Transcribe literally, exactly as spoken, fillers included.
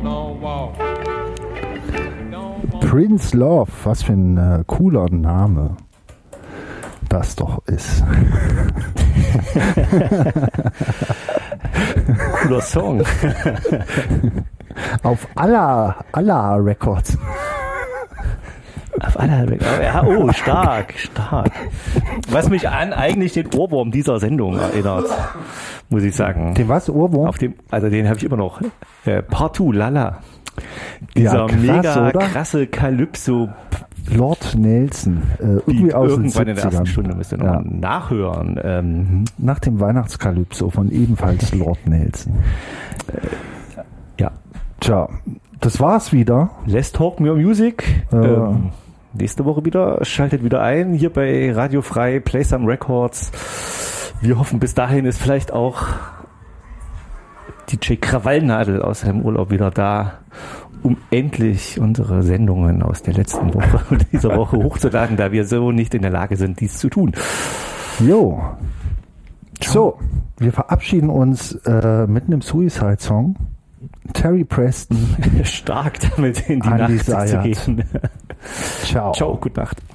Prince Love, was für ein äh, cooler Name das doch ist. Cooler Song. Auf Allah, Allah Records. Auf Allah Records. Ja, oh, stark, stark. Was mich an eigentlich den Ohrwurm dieser Sendung erinnert, muss ich sagen. Den was? Ohrwurm? Auf dem, also den habe ich immer noch. Äh, Partout Lala. Dieser ja, krass, mega oder? krasse Calypso. Lord Nelson. Äh, irgendwie aus irgendwann den in der ersten Stunde müsst ihr noch ja. nachhören. Ähm, Nach dem Weihnachtskalypso von ebenfalls Lord Nelson. Äh, ja. Tja, das war's wieder. Let's Talk More Music. Äh. Ähm, nächste Woche wieder. Schaltet wieder ein. Hier bei Radio Frei, Play Some Records. Wir hoffen, bis dahin ist vielleicht auch D J Krawallnadel aus seinem Urlaub wieder da, um endlich unsere Sendungen aus der letzten Woche und dieser Woche hochzuladen, da wir so nicht in der Lage sind, dies zu tun. Jo. So, wir verabschieden uns äh, mit einem Suicide-Song. Terry Preston. Stark damit in die Andy Nacht zu Sayat. gehen. Ciao. Ciao, gute Nacht.